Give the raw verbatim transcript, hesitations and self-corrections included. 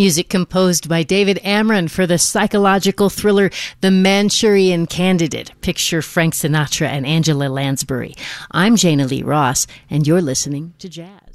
Music composed by David Amron for the psychological thriller The Manchurian Candidate. Picture Frank Sinatra and Angela Lansbury. I'm Jana Lee Ross, and you're listening to Jazz.